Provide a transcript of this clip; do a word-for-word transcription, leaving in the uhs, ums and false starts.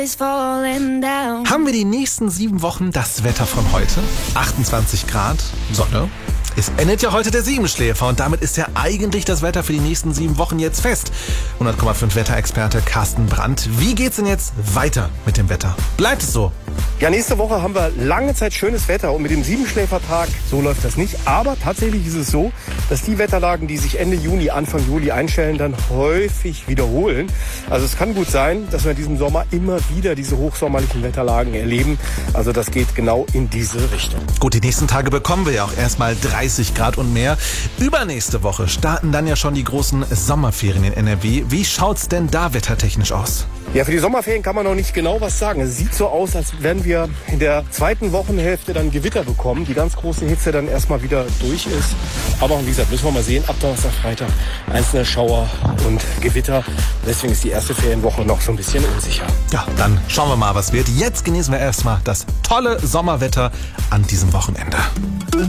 Haben wir die nächsten sieben Wochen das Wetter von heute? achtundzwanzig Grad, Sonne. Es endet ja heute der Siebenschläfer und damit ist ja eigentlich das Wetter für die nächsten sieben Wochen jetzt fest. hundert Komma fünf Wetterexperte Carsten Brandt. Wie geht's denn jetzt weiter mit dem Wetter? Bleibt es so? Ja, nächste Woche haben wir lange Zeit schönes Wetter und mit dem Siebenschläfertag, so läuft das nicht. Aber tatsächlich ist es so, dass die Wetterlagen, die sich Ende Juni, Anfang Juli einstellen, dann häufig wiederholen. Also es kann gut sein, dass wir in diesem Sommer immer wieder diese hochsommerlichen Wetterlagen erleben. Also das geht genau in diese Richtung. Gut, die nächsten Tage bekommen wir ja auch erstmal dreißig Grad und mehr. Übernächste Woche starten dann ja schon die großen Sommerferien in N R W. Wie schaut's denn da wettertechnisch aus? Ja, für die Sommerferien kann man noch nicht genau was sagen. Es sieht so aus, als werden wir in der zweiten Wochenhälfte dann Gewitter bekommen. Die ganz große Hitze dann erstmal wieder durch ist. Aber wie gesagt, müssen wir mal sehen, ab Donnerstag, Freitag einzelne Schauer und Gewitter. Deswegen ist die erste Ferienwoche noch so ein bisschen unsicher. Ja, dann schauen wir mal, was wird. Jetzt genießen wir erstmal das tolle Sommerwetter an diesem Wochenende.